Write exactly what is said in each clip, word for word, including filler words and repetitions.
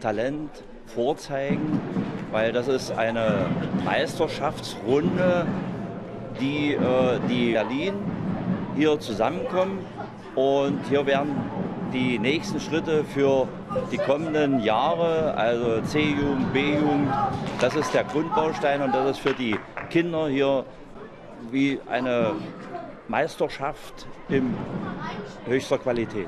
Talent vorzeigen, weil das ist eine Meisterschaftsrunde, die, äh, die Berlin hier zusammenkommen, und hier werden die nächsten Schritte für die kommenden Jahre, also C-Jugend, B-Jugend, das ist der Grundbaustein, und das ist für die Kinder hier wie eine Meisterschaft in höchster Qualität.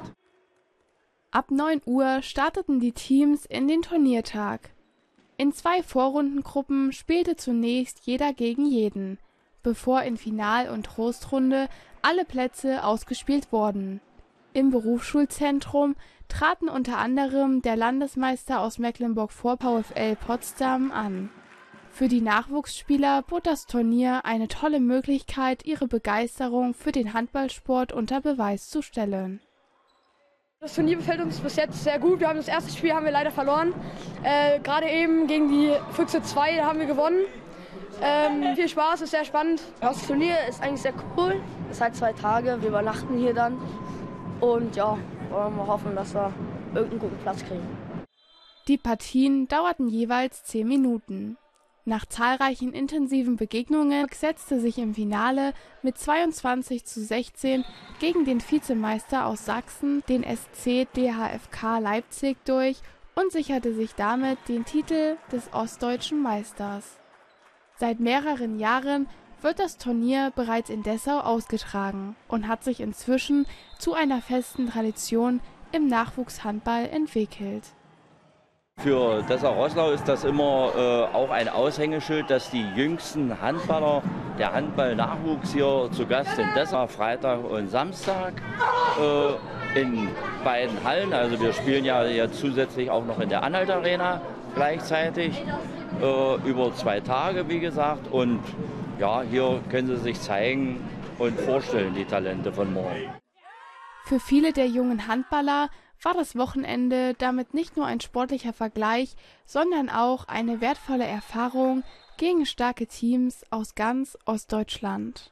Ab neun Uhr starteten die Teams in den Turniertag. In zwei Vorrundengruppen spielte zunächst jeder gegen jeden, bevor in Final- und Trostrunde alle Plätze ausgespielt wurden. Im Berufsschulzentrum traten unter anderem der Landesmeister aus Mecklenburg-Vorpommern VfL Potsdam an. Für die Nachwuchsspieler bot das Turnier eine tolle Möglichkeit, ihre Begeisterung für den Handballsport unter Beweis zu stellen. Das Turnier gefällt uns bis jetzt sehr gut. Wir haben das erste Spiel haben wir leider verloren. Äh, Gerade eben gegen die Füchse zwei haben wir gewonnen. Ähm, viel Spaß, ist sehr spannend. Das Turnier ist eigentlich sehr cool. Es ist halt zwei Tage, wir übernachten hier dann. Und ja, wollen wir hoffen, dass wir irgendeinen guten Platz kriegen. Die Partien dauerten jeweils zehn Minuten. Nach zahlreichen intensiven Begegnungen setzte sich im Finale mit zweiundzwanzig zu sechzehn gegen den Vizemeister aus Sachsen, den S C D H F K Leipzig, durch und sicherte sich damit den Titel des ostdeutschen Meisters. Seit mehreren Jahren wird das Turnier bereits in Dessau ausgetragen und hat sich inzwischen zu einer festen Tradition im Nachwuchshandball entwickelt. Für Dessau-Roßlau ist das immer äh, auch ein Aushängeschild, dass die jüngsten Handballer, der Handball-Nachwuchs hier zu Gast in Dessau, Freitag und Samstag äh, in beiden Hallen. Also wir spielen ja jetzt zusätzlich auch noch in der Anhalt-Arena gleichzeitig, äh, über zwei Tage, wie gesagt. Und ja, hier können sie sich zeigen und vorstellen, die Talente von morgen. Für viele der jungen Handballer war das Wochenende damit nicht nur ein sportlicher Vergleich, sondern auch eine wertvolle Erfahrung gegen starke Teams aus ganz Ostdeutschland.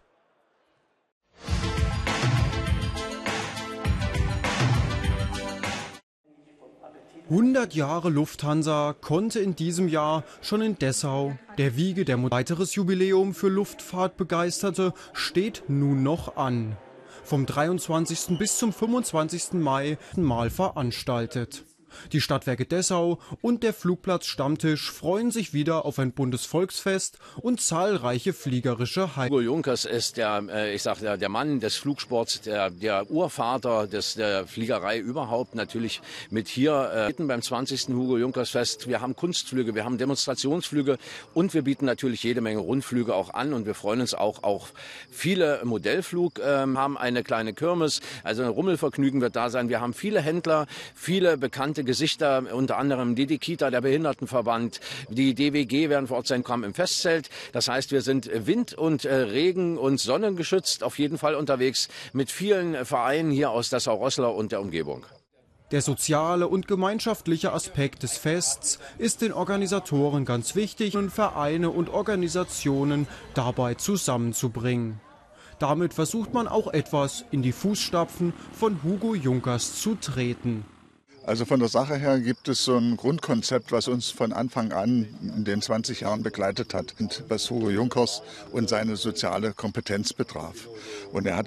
hundert Jahre Lufthansa konnte in diesem Jahr schon in Dessau, der Wiege der Mo- weiteres Jubiläum für Luftfahrtbegeisterte steht nun noch an. Vom dreiundzwanzigsten bis zum fünfundzwanzigsten Mai mal veranstaltet. Die Stadtwerke Dessau und der Flugplatz Stammtisch freuen sich wieder auf ein buntes Volksfest und zahlreiche fliegerische Highlights. Hugo Junkers ist der, ich sag, der, der Mann des Flugsports, der, der Urvater des, der Fliegerei überhaupt. Natürlich mit hier äh, beim zwanzigsten Hugo Junkers Fest. Wir haben Kunstflüge, wir haben Demonstrationsflüge und wir bieten natürlich jede Menge Rundflüge auch an. Und wir freuen uns auch auf viele Modellflug, äh, haben eine kleine Kirmes, also ein Rummelvergnügen wird da sein. Wir haben viele Händler, viele bekannte Gesichter, unter anderem die Kita, der Behindertenverband, die D W G werden vor Ort sein, kommen im Festzelt. Das heißt, wir sind Wind- und Regen- und Sonnengeschützt auf jeden Fall unterwegs mit vielen Vereinen hier aus Dessau-Roßlau und der Umgebung. Der soziale und gemeinschaftliche Aspekt des Fests ist den Organisatoren ganz wichtig, und Vereine und Organisationen dabei zusammenzubringen. Damit versucht man auch etwas in die Fußstapfen von Hugo Junkers zu treten. Also von der Sache her gibt es so ein Grundkonzept, was uns von Anfang an in den zwanzig Jahren begleitet hat, und was Hugo Junkers und seine soziale Kompetenz betraf. Und er hat